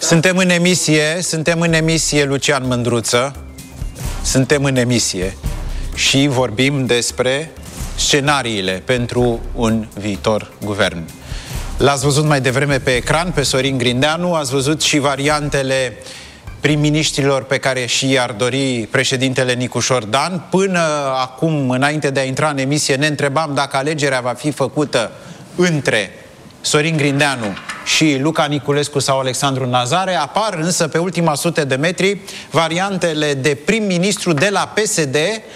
Suntem în emisie, Lucian Mândruță. Suntem în emisie și vorbim despre scenariile pentru un viitor guvern. L-ați văzut mai devreme pe ecran, pe Sorin Grindeanu, ați văzut și variantele prim-ministrilor pe care și i-ar dori președintele Nicușor Dan. Până acum, înainte de a intra în emisie, ne întrebam dacă alegerea va fi făcută între Sorin Grindeanu și Luca Niculescu sau Alexandru Nazare. Apar însă pe ultima 100 de metri variantele de prim-ministru de la PSD,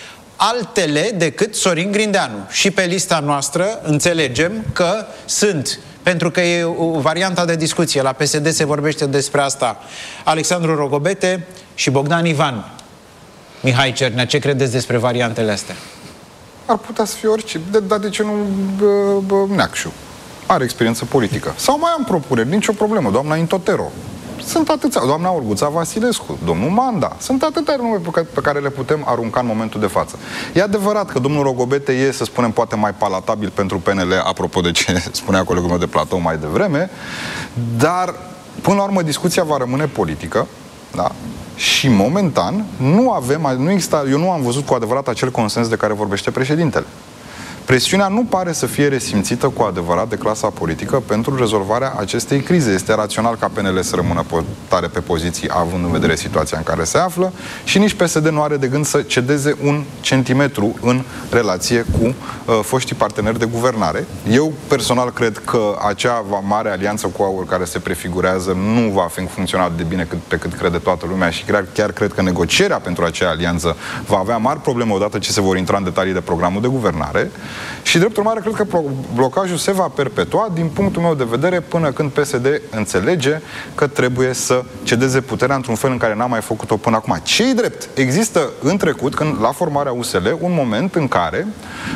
altele decât Sorin Grindeanu. Și pe lista noastră înțelegem că sunt, pentru că e o variantă de discuție, la PSD se vorbește despre asta, Alexandru Rogobete și Bogdan Ivan. Mihai Cernea, ce credeți despre variantele astea? Ar putea să fie orice, dar de ce nu Neacșu? Are experiență politică. Sau mai am propuneri, nicio problemă, doamna Intotero. Sunt atâția, doamna Olguța Vasilescu, domnul Manda. Sunt atâtea nume pe care le putem arunca în momentul de față. E adevărat că domnul Rogobete e, să spunem, poate mai palatabil pentru PNL, apropo de ce spunea colegul meu de platou mai devreme, dar, până la urmă, discuția va rămâne politică, da? Și momentan nu există, eu nu am văzut cu adevărat acel consens de care vorbește președintele. Presiunea nu pare să fie resimțită cu adevărat de clasa politică pentru rezolvarea acestei crize. Este rațional ca PNL să rămână tare pe poziții, având în vedere situația în care se află, și nici PSD nu are de gând să cedeze un centimetru în relație cu foștii parteneri de guvernare. Eu personal cred că acea mare alianță cu AUR care se prefigurează nu va fi funcționat de bine pe cât crede toată lumea și chiar cred că negocierea pentru acea alianță va avea mari probleme odată ce se vor intra în detalii de programul de guvernare. Și, drept urmare, cred că blocajul se va perpetua, din punctul meu de vedere, până când PSD înțelege că trebuie să cedeze puterea într-un fel în care n-a mai făcut-o până acum. Ce-i drept? Există în trecut, la formarea USL, un moment în care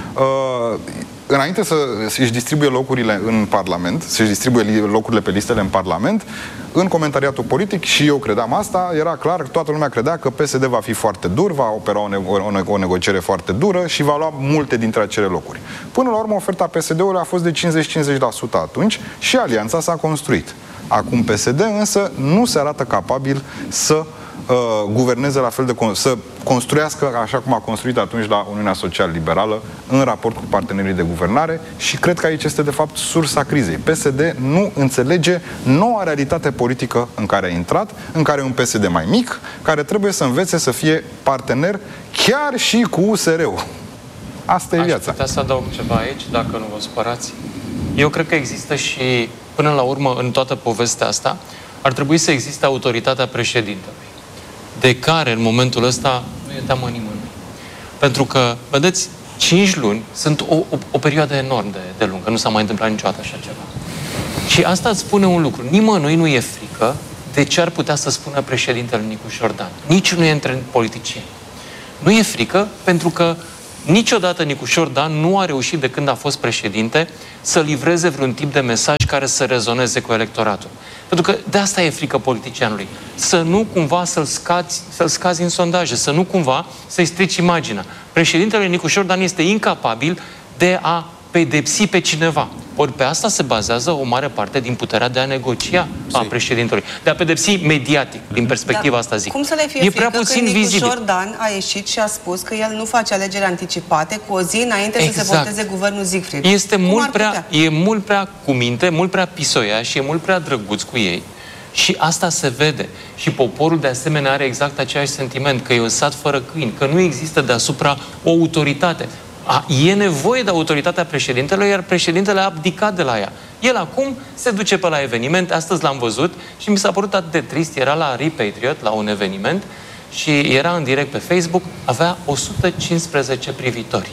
înainte să-și distribuie locurile în Parlament, să-și distribuie locurile pe listele în Parlament, în comentariatul politic, și eu credeam asta, era clar, toată lumea credea că PSD va fi foarte dur, va opera o negociere foarte dură și va lua multe dintre acele locuri. Până la urmă, oferta PSD-ului a fost de 50-50% atunci și alianța s-a construit. Acum PSD însă nu se arată capabil să guverneze la fel de să construiască așa cum a construit atunci la Uniunea Social-Liberală în raport cu partenerii de guvernare, și cred că aici este de fapt sursa crizei. PSD nu înțelege noua realitate politică în care a intrat, în care e un PSD mai mic, care trebuie să învețe să fie partener chiar și cu USR-ul. Asta e viața. Aș putea să adaug ceva aici, dacă nu vă supărați. Eu cred că există și, până la urmă, în toată povestea asta, ar trebui să existe autoritatea președintelui, de care în momentul ăsta nu e teamă nimănui. Pentru că, vedeți, 5 luni sunt o perioadă enorm de lungă. Nu s-a mai întâmplat niciodată așa ceva. Și asta îți spune un lucru. Nimănui nu e frică de ce ar putea să spună președintele Nicușor Dan. Niciunul dintre politicieni. Nu e frică pentru că niciodată Nicușor Dan nu a reușit, de când a fost președinte, să livreze vreun tip de mesaj care să rezoneze cu electoratul. Pentru că de asta e frică politicianului. Să nu cumva să-l scazi în sondaje, să nu cumva să-i strici imaginea. Președintele Nicușor Dan este incapabil de a pedepsi pe cineva. Ori pe asta se bazează o mare parte din puterea de a negocia a președintelui. De a pedepsi mediatic, din perspectiva asta zic. Cum să le fie frică când Nicușor Dan a ieșit și a spus că el nu face alegeri anticipate cu o zi înainte să se voteze guvernul Siegfried? Este mult prea cu minte, mult prea pisoia și e mult prea drăguț cu ei. Și asta se vede. Și poporul de asemenea are exact același sentiment, că e un sat fără câini, că nu există deasupra o autoritate. E nevoie de autoritatea președintelui, iar președintele a abdicat de la ea. El acum se duce pe la eveniment, astăzi l-am văzut și mi s-a părut atât de trist, era la Repatriot, la un eveniment, și era în direct pe Facebook, avea 115 privitori.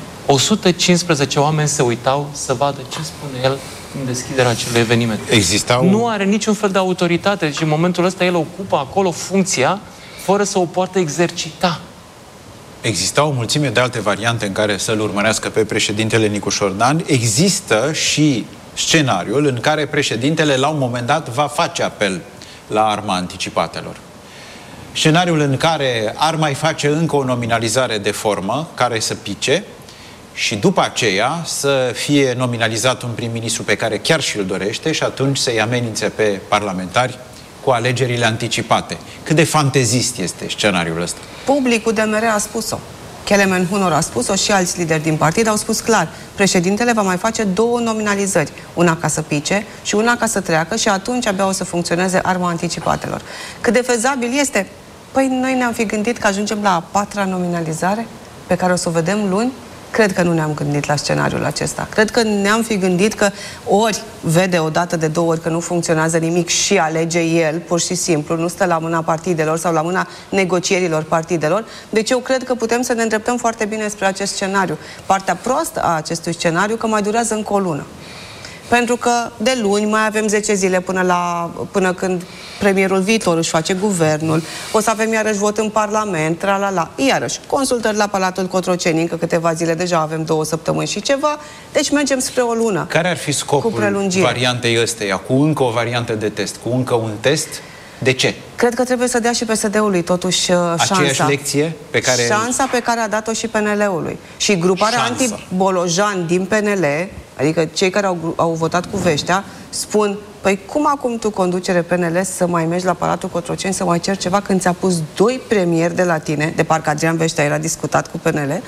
115 oameni se uitau să vadă ce spune el în deschiderea acelui eveniment. Nu are niciun fel de autoritate, deci în momentul ăsta el ocupă acolo funcția fără să o poată exercita. Exista o mulțime de alte variante în care să-l urmărească pe președintele Nicușor Dan. Există și scenariul în care președintele la un moment dat va face apel la arma anticipatelor. Scenariul în care ar mai face încă o nominalizare de formă care să pice și după aceea să fie nominalizat un prim-ministru pe care chiar și îl dorește și atunci să-i amenințe pe parlamentari cu cu alegerile anticipate. Cât de fantezist este scenariul ăsta? Publicul DMR a spus-o. Kelemen Hunor a spus-o și alți lideri din partid au spus clar. Președintele va mai face 2 nominalizări. Una ca să pice și una ca să treacă și atunci abia o să funcționeze arma anticipatelor. Cât de fezabil este? Păi noi ne-am fi gândit că ajungem la a 4-a nominalizare pe care o să o vedem luni. Cred că nu ne-am gândit la scenariul acesta. Cred că ne-am fi gândit că ori vede o dată de 2 ori că nu funcționează nimic și alege el, pur și simplu, nu stă la mâna partidelor sau la mâna negocierilor partidelor. Deci eu cred că putem să ne îndreptăm foarte bine spre acest scenariu. Partea proastă a acestui scenariu că mai durează încă o lună. Pentru că de luni mai avem 10 zile până când premierul viitor își face guvernul, o să avem iarăși vot în Parlament, tralala, iarăși consultări la Palatul Cotroceni, încă câteva zile, deja avem 2 săptămâni și ceva, deci mergem spre o lună. Care ar fi scopul variantei ăsteia? Cu încă o variantă de test, cu încă un test? De ce? Cred că trebuie să dea și PSD-ului totuși șansa. Aceeași lecție pe care... Șansa pe care a dat-o și PNL-ului. Și gruparea anti-Bolojan din PNL, adică cei care au votat cu Veștea, spun, păi cum acum tu, conducere PNL, să mai mergi la Palatul Cotroceni să mai ceri ceva când ți-a pus 2 premieri de la tine, de parcă Adrian Veștea era discutat cu PNL,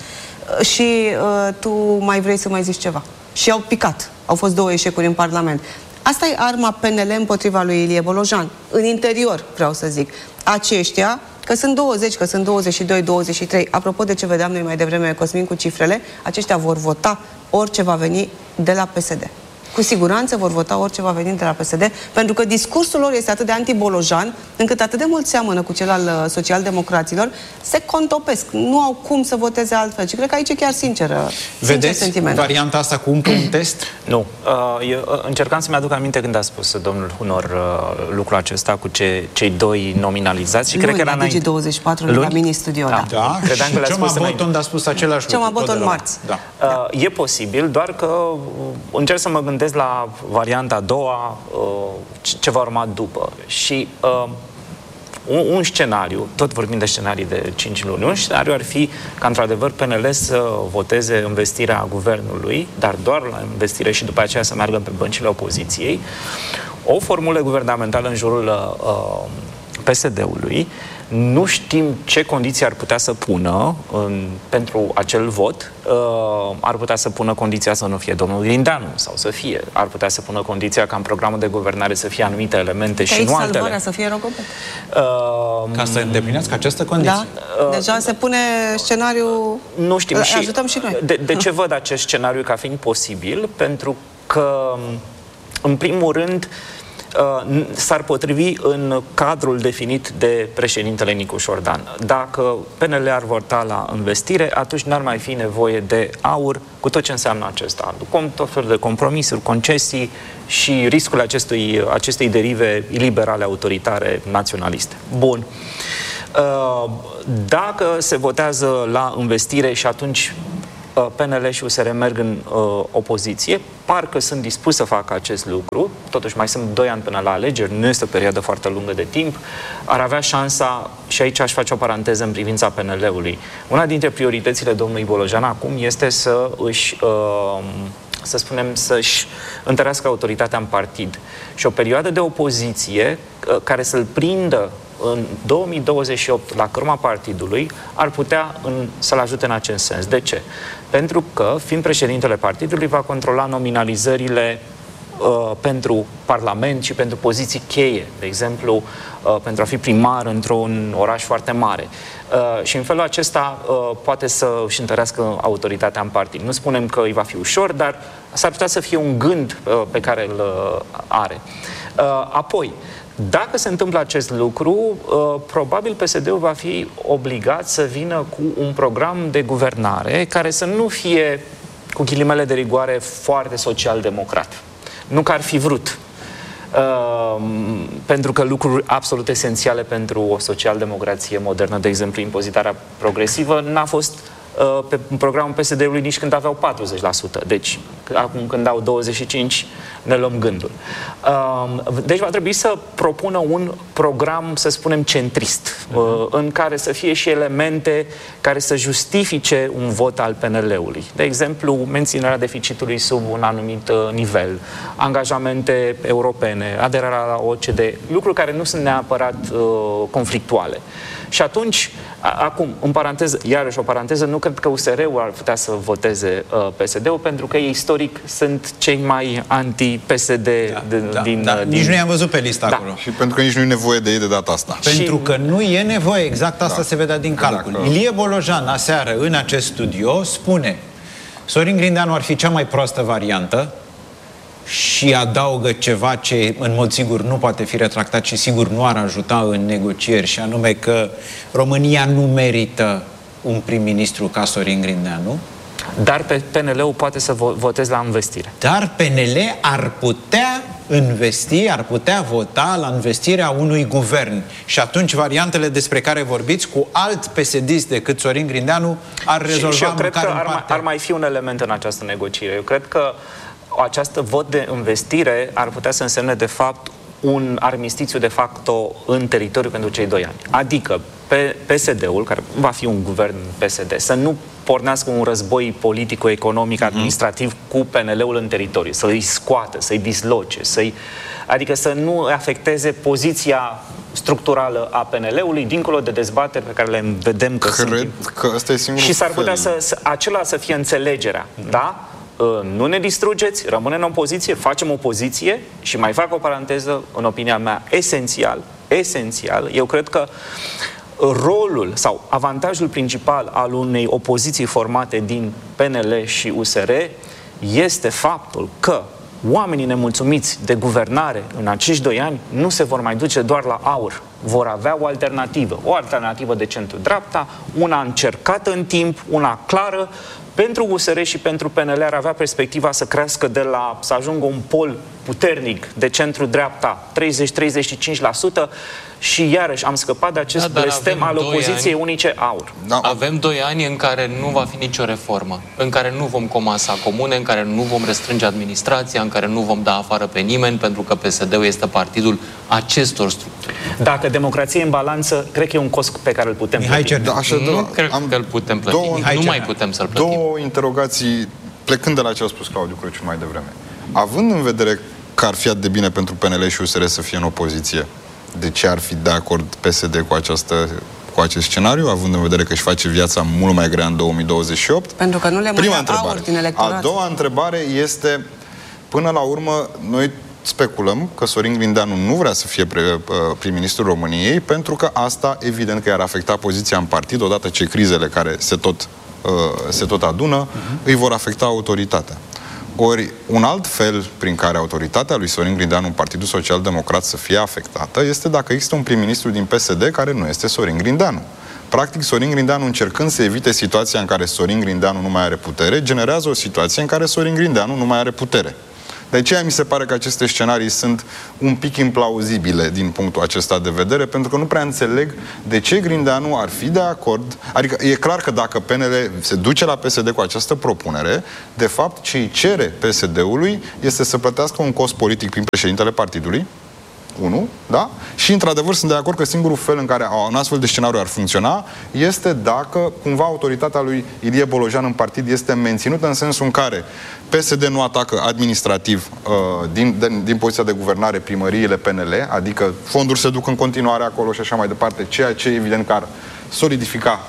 și tu mai vrei să mai zici ceva. Și au picat. Au fost 2 eșecuri în Parlament. Asta e arma PNL împotriva lui Ilie Bolojan. În interior, vreau să zic. Aceștia, că sunt 20, că sunt 22, 23, apropo de ce vedeam noi mai devreme, Cosmin, cu cifrele, aceștia vor vota orice va veni de la PSD. Cu siguranță vor vota orice va veni de la PSD, pentru că discursul lor este atât de anti-Bolojan, încât atât de mult seamănă cu cel al socialdemocraților, se contopesc. Nu au cum să voteze altfel. Și cred că aici e chiar sinceră. Vedeți varianta asta cu încă un test? Nu. Eu încercam să-mi aduc aminte când a spus domnul Hunor lucrul acesta cu cei 2 nominalizați. Și cred că era înainte. Digi24 la mini-studio. Da. Credeam că le-a spus Boton a spus același lucru. Cema Boton marți. E posibil, doar că încerc să mă gândesc la varianta a doua, ce va urma după. Și un scenariu, tot vorbim de scenarii de 5 luni, un scenariu ar fi ca într-adevăr PNL să voteze învestirea guvernului, dar doar la investire și după aceea să meargă pe băncile opoziției, o formulă guvernamentală în jurul PSD-ului. Nu știm ce condiții ar putea să pună pentru acel vot. Ar putea să pună condiția să nu fie domnul Grindeanu sau să fie. Ar putea să pună condiția ca în programul de guvernare să fie anumite elemente și nu altele. Salvarea să fie Rogobet. Ca să îndeplinească această condiție. Da? Deja se pune scenariul... Nu știm. Și ajutăm și noi. De ce văd acest scenariu ca fiind posibil? Pentru că, în primul rând, s-ar potrivi în cadrul definit de președintele Nicu Șordan. Dacă PNL ar vota la investire, atunci n-ar mai fi nevoie de aur, cu tot ce înseamnă acesta. Tot felul de compromisuri, concesii și riscul acestei derive iliberale, autoritare, naționaliste. Bun. Dacă se votează la investire și atunci PNL și USR merg în opoziție, parcă sunt dispus să facă acest lucru, totuși mai sunt 2 ani până la alegeri, nu este o perioadă foarte lungă de timp, ar avea șansa, și aici aș face o paranteză în privința PNL-ului. Una dintre prioritățile domnului Bolojan acum este să să-și întărească autoritatea în partid. Și o perioadă de opoziție care să-l prindă în 2028 la cărma partidului ar putea să-l ajute în acest sens. De ce? Pentru că, fiind președintele partidului, va controla nominalizările pentru Parlament și pentru poziții cheie, de exemplu, pentru a fi primar într-un oraș foarte mare. Și în felul acesta poate să își întărească autoritatea în partid. Nu spunem că îi va fi ușor, dar s-ar putea să fie un gând pe care îl are. Apoi, dacă se întâmplă acest lucru, probabil PSD-ul va fi obligat să vină cu un program de guvernare care să nu fie, cu ghilimele de rigoare, foarte social-democrat. Nu că ar fi vrut. Pentru că lucruri absolut esențiale pentru o social-democrație modernă, de exemplu impozitarea progresivă, n-a fost pe programul PSD-ului nici când aveau 40%. Deci, acum când au ne luăm gândul. Deci va trebui să propună un program, să spunem, centrist, în care să fie și elemente care să justifice un vot al PNL-ului. De exemplu, menținerea deficitului sub un anumit nivel, angajamente europene, aderarea la OCDE, lucruri care nu sunt neapărat conflictuale. Și atunci, acum, în paranteză, iarăși o paranteză, nu cred că USR-ul ar putea să voteze PSD-ul, pentru că ei istoric sunt cei mai anti-PSD din... Nici nu i-am văzut pe listă acolo. Și pentru că nici nu e nevoie de ei de data asta. Pentru că nu e nevoie, exact asta se vedea din calcul. Ilie Bolojan, aseară, în acest studio, spune: Sorin Grindeanu ar fi cea mai proastă variantă, și adaugă ceva ce în mod sigur nu poate fi retractat și sigur nu ar ajuta în negocieri, și anume că România nu merită un prim-ministru ca Sorin Grindeanu. Dar pe PNL-ul poate să voteze la învestire. Dar PNL ar putea investi, ar putea vota la investirea unui guvern. Și atunci variantele despre care vorbiți cu alt PSD-ist decât Sorin Grindeanu ar rezolva și eu cred că ar mai fi un element în această negociere. Eu cred că această vot de investire ar putea să însemne, de fapt, un armistițiu de facto în teritoriu pentru cei 2 ani. Adică PSD-ul, care va fi un guvern PSD, să nu pornească un război politico-economic, administrativ cu PNL-ul în teritoriu, să-i scoată, să-i disloce, adică să nu afecteze poziția structurală a PNL-ului, dincolo de dezbateri pe care le vedem că sunt. Cred că ăsta e singurul și s-ar putea acela să fie înțelegerea, da? Nu ne distrugeți, rămânem în opoziție, facem opoziție. Și mai fac o paranteză, în opinia mea, esențial, eu cred că rolul sau avantajul principal al unei opoziții formate din PNL și USR este faptul că oamenii nemulțumiți de guvernare în acești 2 ani nu se vor mai duce doar la AUR. Vor avea o alternativă de centru-dreapta, una încercată în timp, una clară. Pentru USR și pentru PNL ar avea perspectiva să crească să ajungă un pol puternic de centru-dreapta, 30-35%, și iarăși am scăpat de acest blestem al opoziției unice AUR. Avem 2 ani în care nu va fi nicio reformă, în care nu vom comasa comune, în care nu vom restrânge administrația, în care nu vom da afară pe nimeni, pentru că PSD-ul este partidul acestor structuri. Dacă democrație în balanță, cred că e un cost pe care îl putem plăti. Nu cred că îl putem plăti. Nu mai putem să-l plătim. 2 interrogații, plecând de la ce a spus Claudiu Crăciun mai devreme. Având în vedere că ar fi atât de bine pentru PNL și USR să fie în opoziție, de ce ar fi de acord PSD cu acest scenariu, având în vedere că își face viața mult mai grea în 2028? Pentru că nu le mai aur din electorat. A doua întrebare este, până la urmă, noi speculăm că Sorin Grindeanu nu vrea să fie prim-ministrul României, pentru că asta, evident, că i-ar afecta poziția în partid, odată ce crizele care se tot adună, îi vor afecta autoritatea. Ori, un alt fel prin care autoritatea lui Sorin Grindeanu în Partidul Social Democrat să fie afectată este dacă există un prim-ministru din PSD care nu este Sorin Grindeanu. Practic, Sorin Grindeanu, încercând să evite situația în care Sorin Grindeanu nu mai are putere, generează o situație în care Sorin Grindeanu nu mai are putere. De aceea mi se pare că aceste scenarii sunt un pic implauzibile din punctul acesta de vedere, pentru că nu prea înțeleg de ce Grindeanu ar fi de acord. Adică e clar că dacă PNL se duce la PSD cu această propunere, de fapt ce îi cere PSD-ului este să plătească un cost politic prin președintele partidului, 1, da? Și într-adevăr sunt de acord că singurul fel în care un astfel de scenariu ar funcționa este dacă cumva autoritatea lui Ilie Bolojan în partid este menținută, în sensul în care PSD nu atacă administrativ din poziția de guvernare primăriile PNL, adică fonduri se duc în continuare acolo și așa mai departe, ceea ce evident că ar solidifica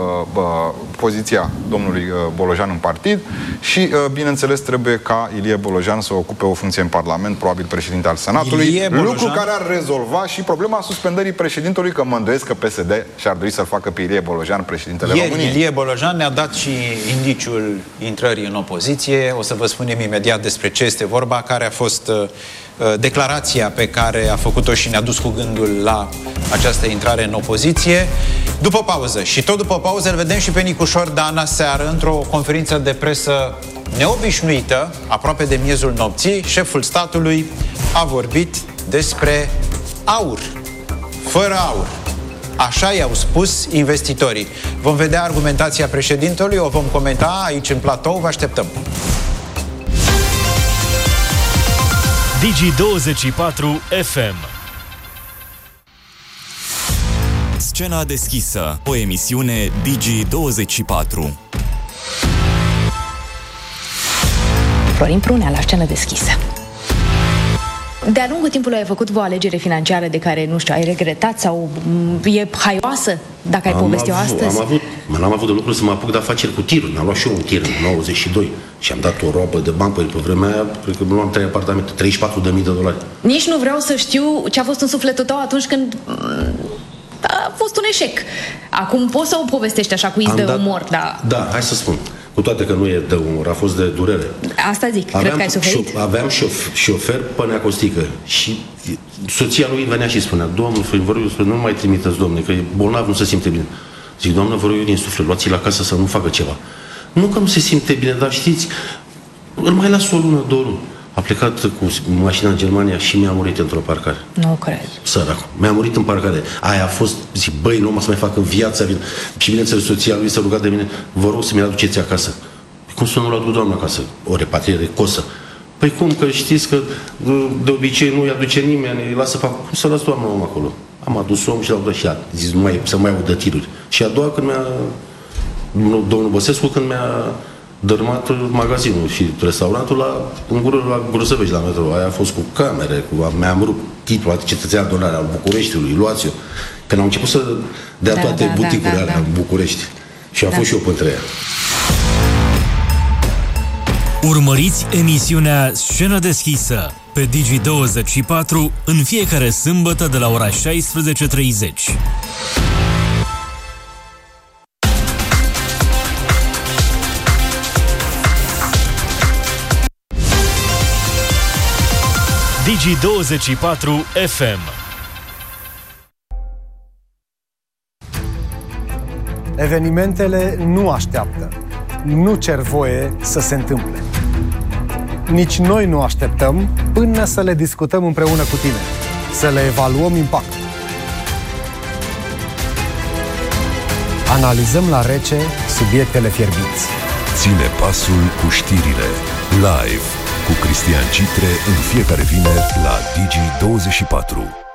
poziția domnului Bolojan în partid și, bineînțeles, trebuie ca Ilie Bolojan să ocupe o funcție în Parlament, probabil președinte al Senatului, lucru care ar rezolva și problema suspendării președintelui, că mă îndoiesc că PSD și-ar dori să-l facă pe Ilie Bolojan președintele României. Ilie Bolojan ne-a dat și indiciul intrării în opoziție. O să vă spunem imediat despre ce este vorba, care a fost declarația pe care a făcut-o și ne-a dus cu gândul la această intrare în opoziție. După pauză, și tot după pauză, îl vedem și pe Nicușor Dan aseară într-o conferință de presă neobișnuită, aproape de miezul nopții. Șeful statului a vorbit despre aur, fără aur. Așa i-au spus investitorii. Vom vedea argumentația președintelui, o vom comenta aici în platou, vă așteptăm. Digi24 FM. Scena deschisă, o emisiune Digi24. Florin Prunea la Scenă deschisă. De-a lungul timpului ai făcut o alegere financiară de care, nu știu, ai regretat sau e haioasă, dacă ai povesti-o astăzi? N-am avut de lucru să mă apuc de afaceri cu tiruri. Mi-am luat și eu un tir în 92 și am dat o roabă de bani pe vremea aia, cred că mi luam 3 apartamente, $34.000. Nici nu vreau să știu ce a fost în sufletul tău atunci când a fost un eșec. Acum poți să o povestești așa cu iz de umor, dar... Da, hai să spun. Cu toate că nu e de umor, a fost de durere. Asta zic, cred că ai suferit. Aveam șofer pe Neacostică și soția lui venea și spunea: domnul Florin, vă rog, nu mai trimiteți, domnule, că e bolnav, nu se simte bine. Zic: doamnă, vă rog eu din suflet, luați-l acasă să nu facă ceva. Nu că nu se simte bine, dar știți, îl mai las o lună, 2 luni. A plecat cu mașina în Germania și mi-a murit într-o parcare. Nu cred. Săracu. Mi-a murit în parcare. Aia a fost, zic, băi, nu mă să mai fac în viața. Și bineînțeles, soția lui s-a rugat de mine: vă rog să mi-l aduceți acasă. Cum să nu-l aduc, doamna, acasă? O repatriere cosă. Păi cum, că știți că de obicei nu-i aduce nimeni, îi lasă fac. Cum să las doamna om acolo? Am adus om și l-au dat și a zis: să mai audă tiruri. Și a doua, când domnul Băsescu, când mi-a dărâmat magazinul și restaurantul în Gruzăvești, la metro. Aia a fost cu camere, mi-am rupt titlul, cetățean dolar al Bucureștiului, luați-o. Când au început să dea toate buticurile alea în București. Și a fost și eu printre ea. Urmăriți emisiunea Scenă deschisă pe Digi24 în fiecare sâmbătă de la ora 16:30. Digi24 FM. Evenimentele nu așteaptă. Nu cer voie să se întâmple. Nici noi nu așteptăm până să le discutăm împreună cu tine, să le evaluăm impactul. Analizăm la rece subiectele fierbinți. Ține pasul cu știrile. Live cu Cristian Citre în fiecare vineri la Digi24.